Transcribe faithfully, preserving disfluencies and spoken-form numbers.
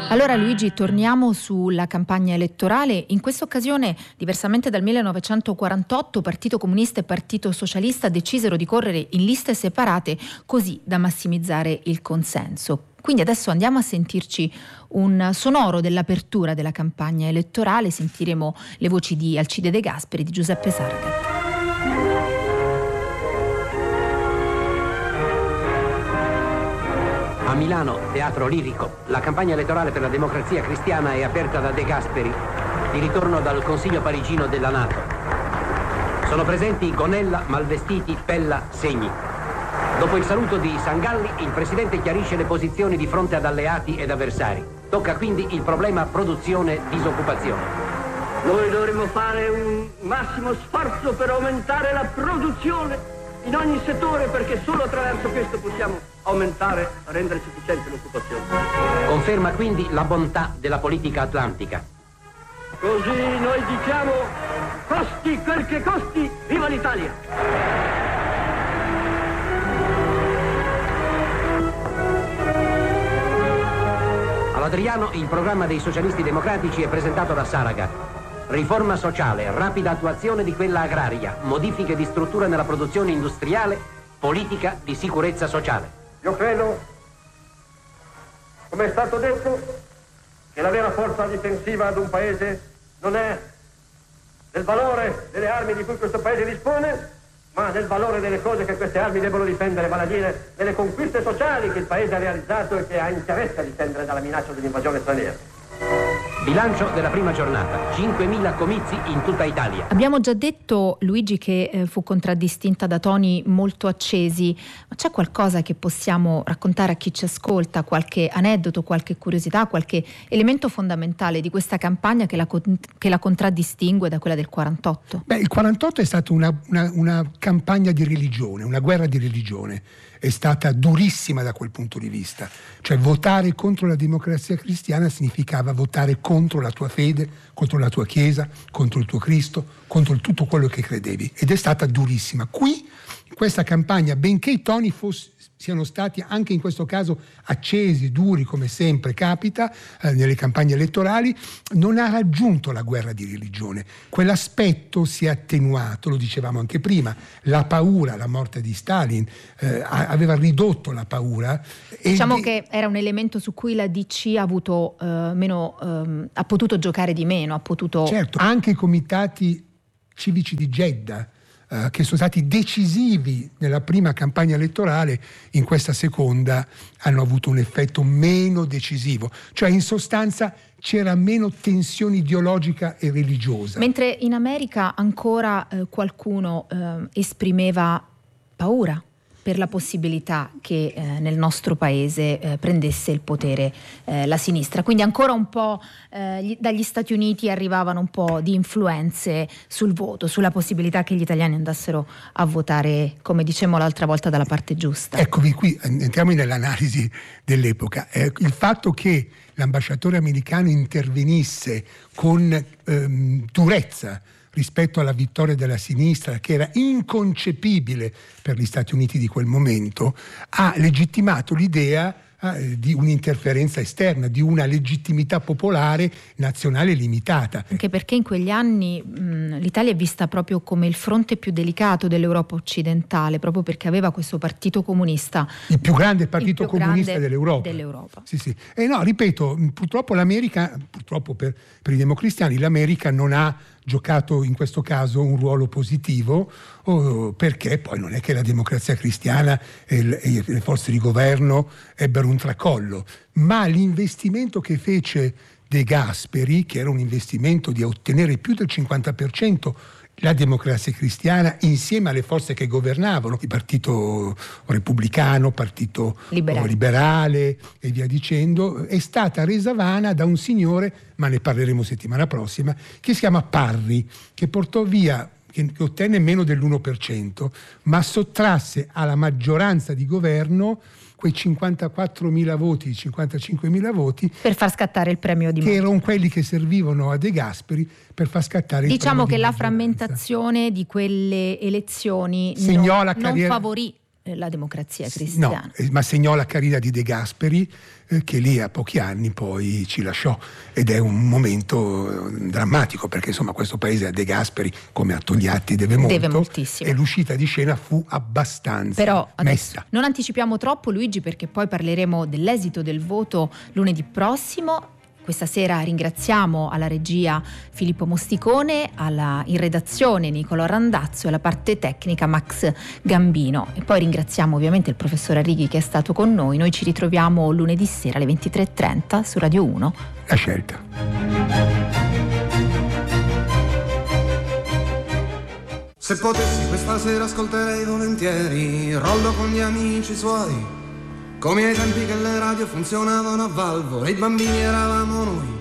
Allora Luigi, torniamo sulla campagna elettorale. In questa occasione, diversamente dal millenovecentoquarantotto, Partito Comunista e Partito Socialista decisero di correre in liste separate così da massimizzare il consenso. Quindi adesso andiamo a sentirci un sonoro dell'apertura della campagna elettorale. Sentiremo le voci di Alcide De Gasperi e di Giuseppe Saragat. A Milano, Teatro Lirico, la campagna elettorale per la democrazia cristiana è aperta da De Gasperi, di ritorno dal Consiglio parigino della NATO. Sono presenti Gonella, Malvestiti, Pella, Segni. Dopo il saluto di Sangalli, il Presidente chiarisce le posizioni di fronte ad alleati ed avversari. Tocca quindi il problema produzione-disoccupazione. Noi dovremmo fare un massimo sforzo per aumentare la produzione in ogni settore, perché solo attraverso questo possiamo aumentare, rendere sufficiente l'occupazione. Conferma quindi la bontà della politica atlantica. Così noi diciamo: costi quel che costi, viva l'Italia! All'Adriano il programma dei socialisti democratici è presentato da Saragat. Riforma sociale, rapida attuazione di quella agraria, modifiche di struttura nella produzione industriale, politica di sicurezza sociale. Io credo, come è stato detto, che la vera forza difensiva ad un paese non è nel valore delle armi di cui questo paese dispone, ma nel valore delle cose che queste armi devono difendere, vale a dire delle conquiste sociali che il paese ha realizzato e che ha interesse a difendere dalla minaccia dell'invasione straniera. Bilancio della prima giornata, cinquemila comizi in tutta Italia. Abbiamo già detto, Luigi, che eh, fu contraddistinta da toni molto accesi, ma c'è qualcosa che possiamo raccontare a chi ci ascolta, qualche aneddoto, qualche curiosità, qualche elemento fondamentale di questa campagna che la, che la contraddistingue da quella del quarantotto? Beh, il quarantotto è stata una, una, una campagna di religione, una guerra di religione. È stata durissima da quel punto di vista, cioè votare contro la democrazia cristiana significava votare contro la tua fede, contro la tua Chiesa, contro il tuo Cristo, contro il tutto quello che credevi, ed è stata durissima. Qui, in questa campagna, benché i toni fossero siano stati anche in questo caso accesi, duri, come sempre capita eh, nelle campagne elettorali, non ha raggiunto la guerra di religione. Quell'aspetto si è attenuato, lo dicevamo anche prima, la paura, la morte di Stalin eh, aveva ridotto la paura. E diciamo di... che era un elemento su cui la D C ha avuto eh, meno, ehm, ha potuto giocare di meno, ha potuto... Certo, anche i comitati civici di Jeddah, Uh, che sono stati decisivi nella prima campagna elettorale, in questa seconda hanno avuto un effetto meno decisivo, cioè in sostanza c'era meno tensione ideologica e religiosa. Mentre in America ancora eh, qualcuno eh, esprimeva paura per la possibilità che eh, nel nostro paese eh, prendesse il potere eh, la sinistra. Quindi ancora un po' eh, gli, dagli Stati Uniti arrivavano un po' di influenze sul voto, sulla possibilità che gli italiani andassero a votare, come dicevamo l'altra volta, dalla parte giusta. Eccovi qui, entriamo nell'analisi dell'epoca. Eh, il fatto che l'ambasciatore americano intervenisse con ehm, durezza rispetto alla vittoria della sinistra, che era inconcepibile per gli Stati Uniti di quel momento, ha legittimato l'idea eh, di un'interferenza esterna, di una legittimità popolare nazionale limitata. Anche perché in quegli anni mh, l'Italia è vista proprio come il fronte più delicato dell'Europa occidentale, proprio perché aveva questo partito comunista. Il più grande partito più comunista grande dell'Europa. dell'Europa. Sì, sì. E no, ripeto, purtroppo l'America, purtroppo per, per i democristiani, l'America non ha giocato in questo caso un ruolo positivo, oh, perché poi non è che la democrazia cristiana e le, e le forze di governo ebbero un tracollo, ma l'investimento che fece De Gasperi, che era un investimento di ottenere più del cinquanta per cento la democrazia cristiana insieme alle forze che governavano, il partito repubblicano, partito liberale. liberale e via dicendo, è stata resa vana da un signore, ma ne parleremo settimana prossima, che si chiama Parri, che portò via, che ottenne meno dell'uno per cento, ma sottrasse alla maggioranza di governo quei cinquantaquattromila voti, cinquantacinquemila voti per far scattare il premio di che maggioranza. erano quelli che servivano a De Gasperi per far scattare il diciamo premio che di la maggioranza. frammentazione di quelle elezioni Segnò non, la carriera... non favorì la democrazia cristiana. No, ma segnò la carriera di De Gasperi, eh, che lì a pochi anni poi ci lasciò, ed è un momento eh, drammatico, perché insomma questo paese a De Gasperi, come a Togliatti, deve molto, deve moltissimo, e l'uscita di scena fu abbastanza però messa. Non anticipiamo troppo, Luigi, perché poi parleremo dell'esito del voto lunedì prossimo. Questa sera ringraziamo alla regia Filippo Mosticone, alla, in redazione Nicolò Randazzo e alla parte tecnica Max Gambino. E poi ringraziamo ovviamente il professor Arrighi che è stato con noi. Noi ci ritroviamo lunedì sera alle ventitré e trenta su Radio uno. La scelta. Se potessi questa sera ascolterei volentieri Rollo con gli amici suoi, come ai tempi che le radio funzionavano a valvole, i bambini eravamo noi.